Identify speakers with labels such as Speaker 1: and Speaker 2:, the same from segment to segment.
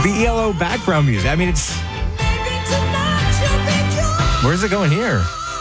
Speaker 1: the ELO background music. I mean, it's... Where's it going here?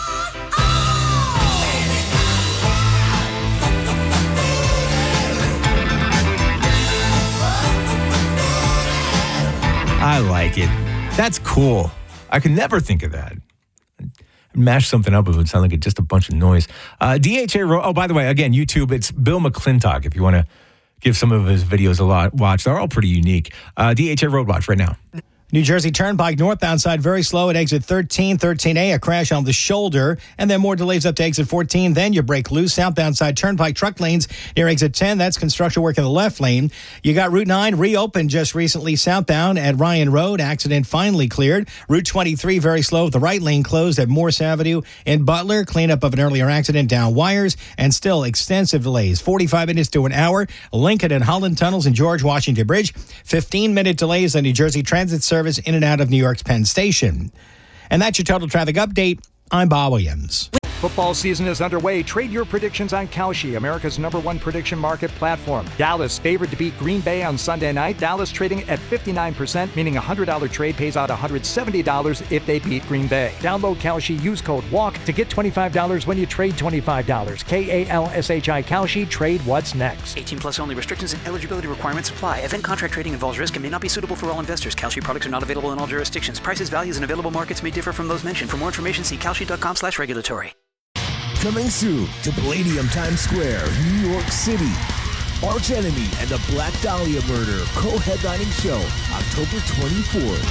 Speaker 1: I like it. That's cool. I could never think of that. Mash something up, it would sound like just a bunch of noise. DHA, oh, by the way, again, YouTube, it's Bill McClintock, if you want to give some of his videos a watch. They're all pretty unique. DHA Road Watch right now.
Speaker 2: New Jersey Turnpike northbound side very slow at exit 13, 13A, a crash on the shoulder, and then more delays up to exit 14. Then you break loose. Southbound side Turnpike truck lanes near exit 10. That's construction work in the left lane. You got Route 9 reopened just recently southbound at Ryan Road. Accident finally cleared. Route 23 very slow. The right lane closed at Morse Avenue in Butler. Cleanup of an earlier accident down wires and still extensive delays. 45 minutes to an hour. Lincoln and Holland tunnels and George Washington Bridge. 15-minute delays on New Jersey Transit Service in and out of New York's Penn Station. And that's your total traffic update. I'm Bob Williams.
Speaker 3: Football season is underway. Trade your predictions on Kalshi, America's #1 prediction market platform. Dallas favored to beat Green Bay on Sunday night. Dallas trading at 59%, meaning a $100 trade pays out $170 if they beat Green Bay. Download Kalshi, use code WALK to get $25 when you trade $25. KALSHI Kalshi, trade what's next.
Speaker 4: 18 plus only. Restrictions and eligibility requirements apply. Event contract trading involves risk and may not be suitable for all investors. Kalshi products are not available in all jurisdictions. Prices, values, and available markets may differ from those mentioned. For more information, see kalshi.com/regulatory.
Speaker 5: Coming soon to Palladium Times Square, New York City. Arch Enemy and the Black Dahlia Murder co-headlining show, October 24th.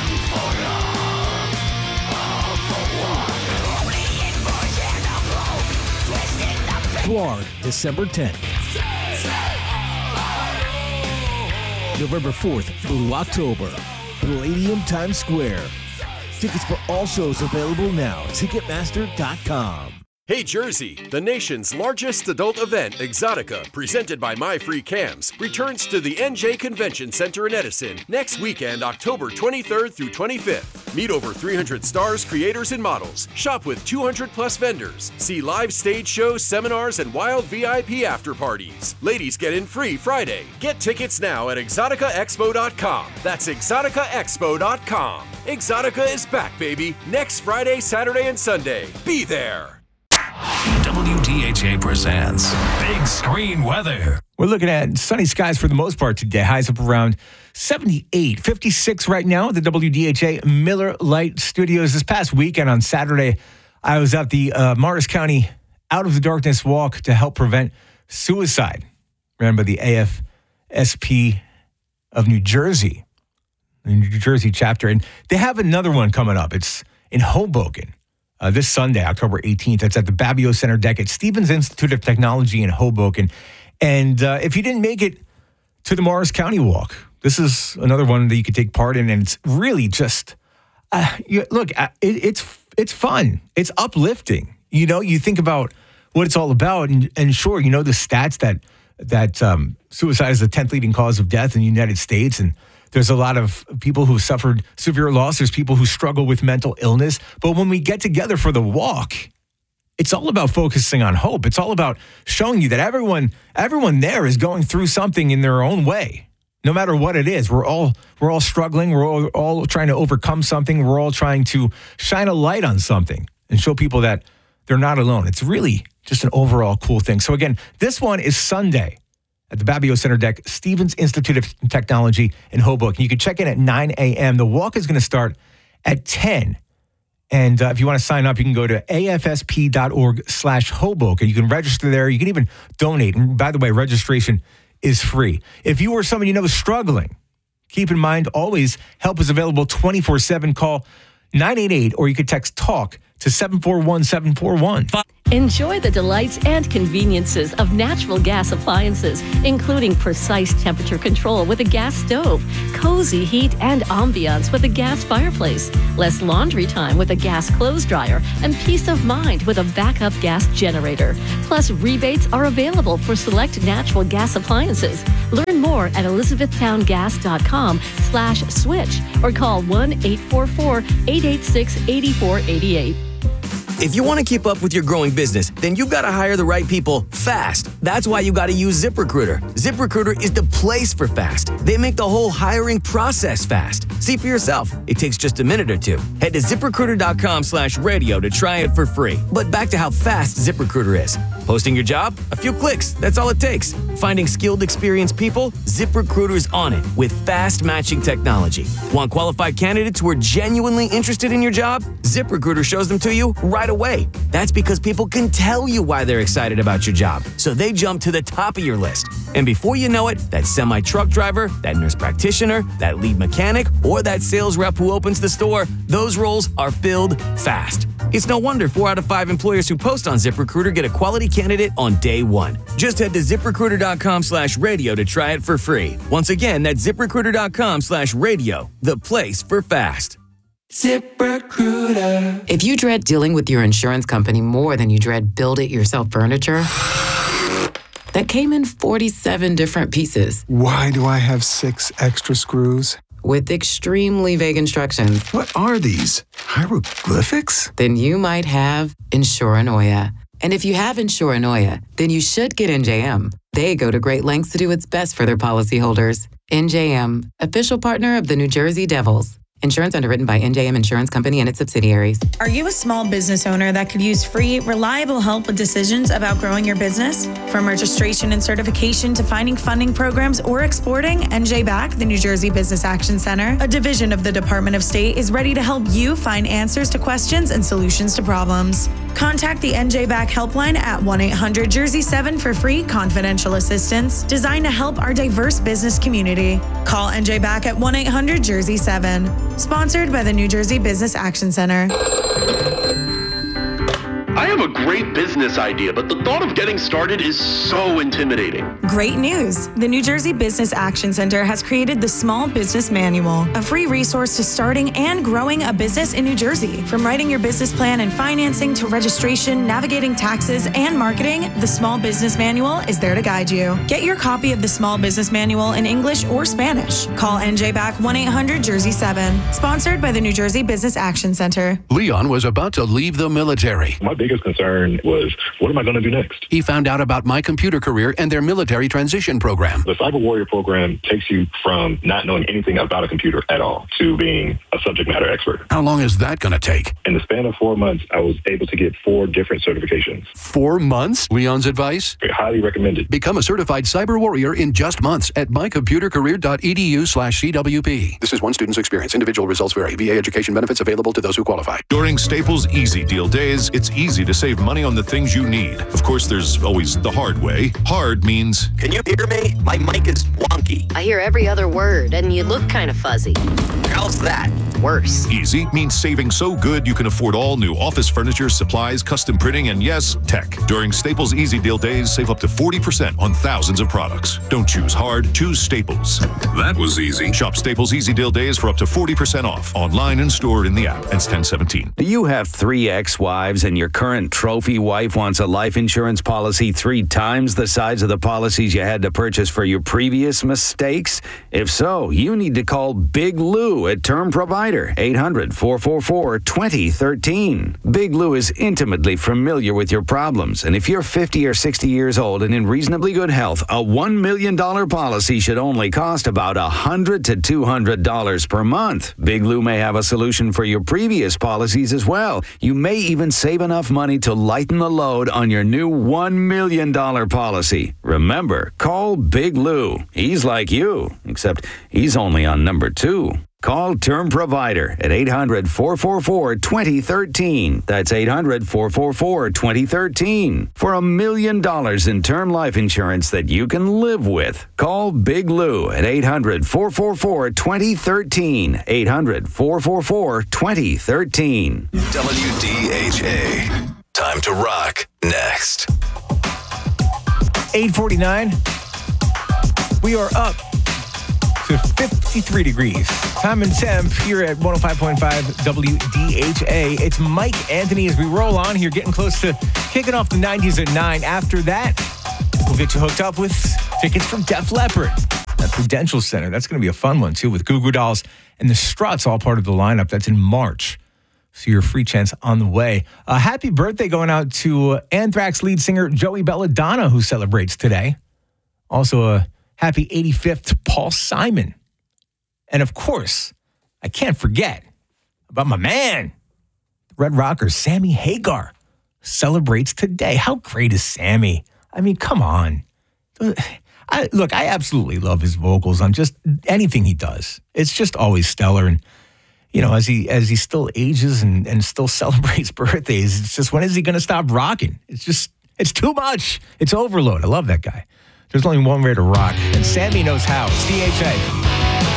Speaker 5: Blonde, December 10th. November 4th through October. Palladium Times Square. Tickets for all shows available now. Ticketmaster.com.
Speaker 6: Hey Jersey, the nation's largest adult event, Exotica, presented by My Free Cams, returns to the NJ Convention Center in Edison next weekend, October 23rd through 25th. Meet over 300 stars, creators, and models. Shop with 200 plus vendors. See live stage shows, seminars, and wild VIP after parties. Ladies get in free Friday. Get tickets now at exoticaexpo.com. That's exoticaexpo.com. Exotica is back, baby. Next Friday, Saturday, and Sunday. Be there.
Speaker 7: WDHA presents Big Screen Weather.
Speaker 1: We're looking at sunny skies for the most part today. Highs up around 78, 56 right now at the WDHA Miller Lite Studios. This past weekend on Saturday, I was at the Morris County Out of the Darkness Walk to help prevent suicide, ran by the AFSP of New Jersey, the New Jersey chapter. And they have another one coming up. It's in Hoboken. This Sunday, October 18th. That's at the Babio Center deck at Stevens Institute of Technology in Hoboken. And if you didn't make it to the Morris County Walk, this is another one that you could take part in. And it's really just, it's fun. It's uplifting. You know, you think about what it's all about. And sure, you know the stats that suicide is the 10th leading cause of death in the United States. And there's a lot of people who suffered severe loss. There's people who struggle with mental illness. But when we get together for the walk, it's all about focusing on hope. It's all about showing you that everyone there is going through something in their own way. No matter what it is, we're all struggling. We're all trying to overcome something. We're all trying to shine a light on something and show people that they're not alone. It's really just an overall cool thing. So again, this one is Sunday at the Babio Center deck, Stevens Institute of Technology in Hoboken. You can check in at 9 a.m. The walk is going to start at 10. And if you want to sign up, you can go to afsp.org/Hoboken. You can register there. You can even donate. And by the way, registration is free. If you or someone you know is struggling, keep in mind, always help is available 24/7. Call 988 or you could text TALK to 741-741.
Speaker 8: Enjoy the delights and conveniences of natural gas appliances, including precise temperature control with a gas stove, cozy heat and ambiance with a gas fireplace, less laundry time with a gas clothes dryer, and peace of mind with a backup gas generator. Plus, rebates are available for select natural gas appliances. Learn more at elizabethtowngas.com/switch or call 1-844-886-8488.
Speaker 9: If you want to keep up with your growing business, then you've got to hire the right people fast. That's why you got to use ZipRecruiter. ZipRecruiter is the place for fast. They make the whole hiring process fast. See for yourself. It takes just a minute or two. Head to ZipRecruiter.com/radio to try it for free. But back to how fast ZipRecruiter is. Posting your job? A few clicks. That's all it takes. Finding skilled, experienced people? ZipRecruiter's on it with fast matching technology. Want qualified candidates who are genuinely interested in your job? ZipRecruiter shows them to you right away. That's because people can tell you why they're excited about your job, so they jump to the top of your list. And before you know it, that semi-truck driver, that nurse practitioner, that lead mechanic, or that sales rep who opens the store, those roles are filled fast. It's no wonder 4 out of 5 employers who post on ZipRecruiter get a quality candidate on day one. Just head to ZipRecruiter.com/radio to try it for free. Once again, that's ZipRecruiter.com/radio, the place for fast.
Speaker 10: ZipRecruiter. If you dread dealing with your insurance company more than you dread build-it-yourself furniture that came in 47 different pieces.
Speaker 11: Why do I have 6 extra screws?
Speaker 10: With extremely vague instructions.
Speaker 11: What are these? Hieroglyphics?
Speaker 10: Then you might have Insuranoia. And if you have Insuranoia, then you should get NJM. They go to great lengths to do what's best for their policyholders. NJM, official partner of the New Jersey Devils. Insurance underwritten by NJM Insurance Company and its subsidiaries.
Speaker 12: Are you a small business owner that could use free, reliable help with decisions about growing your business? From registration and certification to finding funding programs or exporting, NJBAC, the New Jersey Business Action Center, a division of the Department of State, is ready to help you find answers to questions and solutions to problems. Contact the NJBAC helpline at 1-800-JERSEY-7 for free confidential assistance designed to help our diverse business community. Call NJBAC at 1-800-JERSEY-7. Sponsored by the New Jersey Business Action Center.
Speaker 13: I have a great business idea, but the thought of getting started is so intimidating.
Speaker 12: Great news! The New Jersey Business Action Center has created the Small Business Manual, a free resource to starting and growing a business in New Jersey. From writing your business plan and financing to registration, navigating taxes, and marketing, the Small Business Manual is there to guide you. Get your copy of the Small Business Manual in English or Spanish. Call NJBAC 1-800-JERSEY-7. Sponsored by the New Jersey Business Action Center.
Speaker 14: Leon was about to leave the military.
Speaker 15: My biggest concern was, what am I going to do next?
Speaker 14: He found out about My Computer Career and their military transition program.
Speaker 15: The Cyber Warrior program takes you from not knowing anything about a computer at all to being a subject matter expert.
Speaker 14: How long is that going to take?
Speaker 15: In the span of 4 months, I was able to get 4 different certifications.
Speaker 14: 4 months? Leon's advice?
Speaker 15: Highly recommended.
Speaker 14: Become a certified cyber warrior in just months at mycomputercareer.edu/CWP. This is one student's experience. Individual results vary. VA education benefits available to those who qualify.
Speaker 16: During Staples Easy Deal Days, it's easy to save money on the things you need. Of course, there's always the hard way. Hard means...
Speaker 17: Can you hear me? My mic is wonky.
Speaker 18: I hear every other word, and you look kind of fuzzy.
Speaker 17: How's that?
Speaker 18: Worse.
Speaker 16: Easy means saving so good you can afford all new office furniture, supplies, custom printing, and yes, tech. During Staples Easy Deal Days, save up to 40% on thousands of products. Don't choose hard, choose Staples. That was easy. Shop Staples Easy Deal Days for up to 40% off. Online and stored in the app. Ends 10/17.
Speaker 19: Do you have 3 ex-wives and your current trophy wife wants a life insurance policy 3 times the size of the policies you had to purchase for your previous mistakes? If so, you need to call Big Lou at Term Provider, 800-444-2013. Big Lou is intimately familiar with your problems, and if you're 50 or 60 years old and in reasonably good health, a $1 million policy should only cost about $100 to $200 per month. Big Lou may have a solution for your previous policies as well. You may even save enough money to lighten the load on your new $1 million policy. Remember, call Big Lou. He's like you, except he's only on number 2. Call Term Provider at 800-444-2013. That's 800-444-2013 for $1 million in term life insurance that you can live with. Call Big Lou at 800-444-2013. 800-444-2013.
Speaker 7: WDHA. Time to rock. Next.
Speaker 1: 8:49. We are up to 53 degrees. Time and temp here at 105.5 WDHA. It's Mike Anthony as we roll on here, getting close to kicking off the 90s at 9. After that, we'll get you hooked up with tickets from Def Leppard at Prudential Center. That's going to be a fun one, too, with Goo Goo Dolls and the Struts, all part of the lineup. That's in March. So your free chance on the way. Happy birthday going out to Anthrax lead singer Joey Belladonna, who celebrates today. Also a happy 85th to Paul Simon. And of course, I can't forget about my man, Red Rocker Sammy Hagar, celebrates today. How great is Sammy? I mean, come on. I absolutely love his vocals on just anything he does. It's just always stellar. And, you know, as he still ages and still celebrates birthdays, it's just, when is he going to stop rocking? It's too much. It's overload. I love that guy. There's only one way to rock, and Sammy knows how. It's DHA.